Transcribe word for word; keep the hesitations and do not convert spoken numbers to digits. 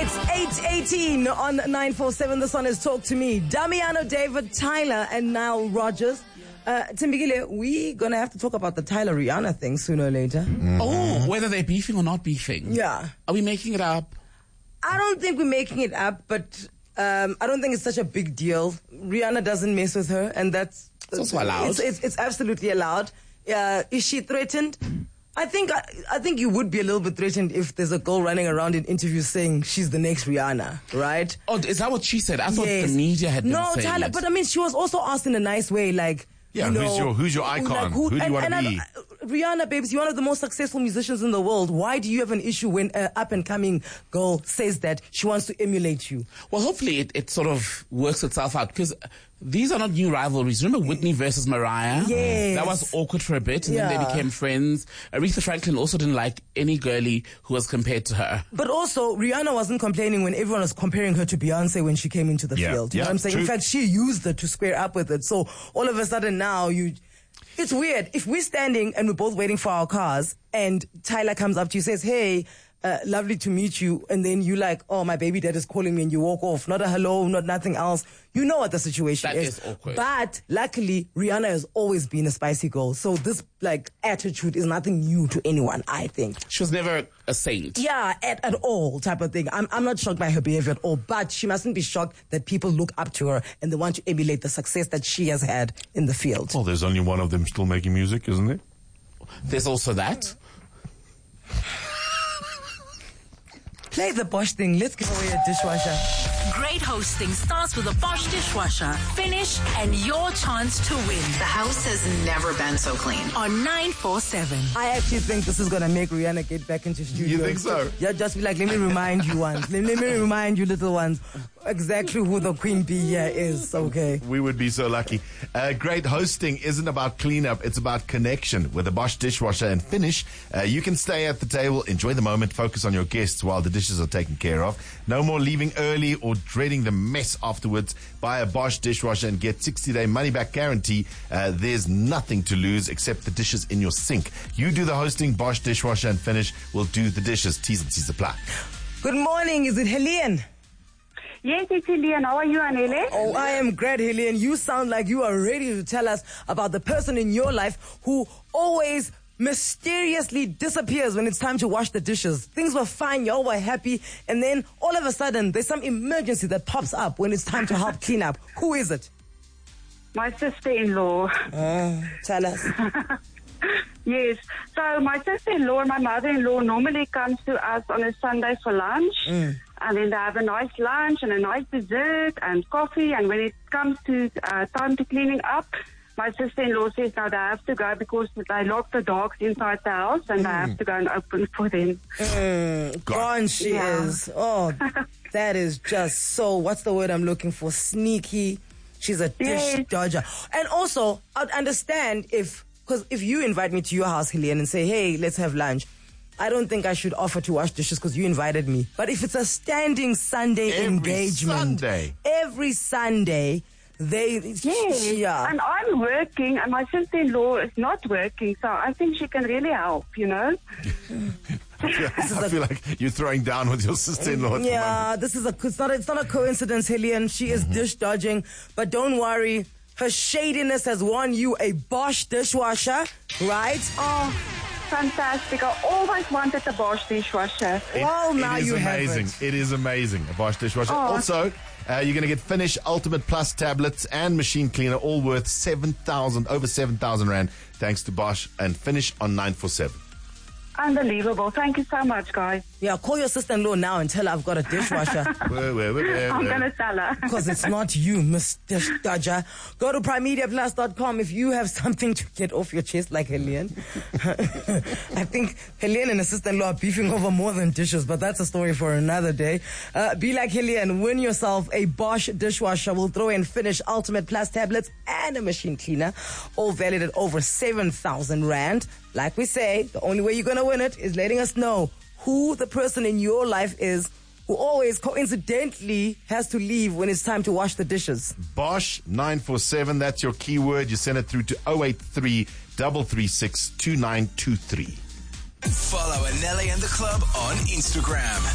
It's eight eighteen on nine four seven. This one is Talk to Me. Damiano, David, Tyler, and Nile Rodgers. Uh, Timbikile, we're going to have to talk about the Tyler Rihanna thing sooner or later. Mm-hmm. Oh, whether they're beefing or not beefing. Yeah. Are we making it up? I don't think we're making it up, but um, I don't think it's such a big deal. Rihanna doesn't mess with her, and that's... It's also allowed. It's, it's, it's absolutely allowed. Uh, is she threatened? I think I, I think you would be a little bit threatened if there's a girl running around in interviews saying she's the next Rihanna, right? Oh, is that what she said? I thought Yes. the media had been no, saying Tyler, it. but I mean, she was also asked in a nice way, like, Yeah, you know, who's your who's your icon? like, who, do you and- want to and be? I- Rihanna, babes, you're one of the most successful musicians in the world. Why do you have an issue when an up-and-coming girl says that she wants to emulate you? Well, hopefully it, it sort of works itself out, because these are not new rivalries. Remember Whitney versus Mariah? Yes. That was awkward for a bit, and then Yeah. they became friends. Aretha Franklin also didn't like any girlie who was compared to her. But also, Rihanna wasn't complaining when everyone was comparing her to Beyonce when she came into the Yeah. field. You Yeah, know what I'm saying? In true. fact, she used it to square up with it. So all of a sudden now you... It's weird. If we're standing and we're both waiting for our cars and Tyler comes up to you, says, hey, uh, lovely to meet you. And then you like, oh, my baby dad is calling me, and you walk off. Not a hello, not nothing else. You know what the situation That is. is awkward. But luckily, Rihanna has always been a spicy girl. So this like attitude is nothing new to anyone, I think. She was never a saint. Yeah, at, at all type of thing. I'm, I'm not shocked by her behavior at all, but she mustn't be shocked that people look up to her and they want to emulate the success that she has had in the field. Well, there's only one of them still making music, isn't there? There's also that. Play the Bosch thing. Let's give away a dishwasher. Great hosting starts with a Bosch dishwasher. Finish and your chance to win. The house has never been so clean. On nine four seven. I actually think this is going to make Rihanna get back into studio. You think so? Yeah, just be like, let me remind you ones. Let, let me remind you little ones exactly who the queen bee here is, okay? We would be so lucky. Uh, great hosting isn't about cleanup, it's about connection. With a Bosch dishwasher and Finish, uh, you can stay at the table, enjoy the moment, focus on your guests while the dishes are taken care of. No more leaving early or dreading the mess afterwards. Buy a Bosch dishwasher and get sixty-day money-back guarantee. Uh, there's nothing to lose except the dishes in your sink. You do the hosting, Bosch dishwasher and Finish will do the dishes. T's and C's apply. Good morning. Is it Helene? Yes, it's Helene. How are you, Anele? Oh, I am great, Helene. You sound like you are ready to tell us about the person in your life who always mysteriously disappears when it's time to wash the dishes. Things were fine, y'all were happy, and then all of a sudden there's some emergency that pops up when it's time to help clean up. Who is it? My sister-in-law. Uh, tell us. Yes. So my sister-in-law and my mother-in-law normally comes to us on a Sunday for lunch. Mm. And then they have a nice lunch and a nice dessert and coffee. And when it comes to uh, time to cleaning up, my sister-in-law says now they have to go because they lock the dogs inside the house and they have to go and open for them. Mm, gone she Yeah. is. Oh, that is just so, what's the word I'm looking for? Sneaky. She's a dish Yes. dodger. And also, I'd understand if, because if you invite me to your house, Helene, and say, hey, let's have lunch, I don't think I should offer to wash dishes because you invited me. But if it's a standing Sunday Every engagement, Sunday. every Sunday, they, Yes. yeah. And I'm working and my sister-in-law is not working. So I think she can really help, you know. I feel, I feel like you're throwing down with your sister-in-law at the moment. Yeah, this is a, it's not, it's not a coincidence, Helene. She is Mm-hmm. dish dodging, but don't worry. Her shadiness has won you a Bosch dishwasher, right? Oh, fantastic. I always wanted a Bosch dishwasher. It- Well, now it is you have amazing. it. It is amazing. A Bosch dishwasher. Oh. Also, uh, you're going to get Finish Ultimate Plus tablets and machine cleaner, all worth seven thousand, over seven thousand rand, thanks to Bosch and Finish on nine four seven. Unbelievable. Thank you so much, guys. Yeah, call your sister-in-law now and tell her I've got a dishwasher. Where, where, where, where, I'm where? going to tell her. Because it's not you, Miss Dish Dodger. Go to prime media plus dot com if you have something to get off your chest like Helene. I think Helene and her sister-in-law are beefing over more than dishes, but that's a story for another day. Uh, be like Helene, win yourself a Bosch dishwasher. We'll throw in Finish Ultimate Plus tablets and a machine cleaner, all valued at over seven thousand rand. Like we say, the only way you're going to win it is letting us know who the person in your life is who always coincidentally has to leave when it's time to wash the dishes. Bosch nine four seven, that's your keyword. You send it through to oh eight three, three three six, two nine two three. Follow Anele and the Club on Instagram.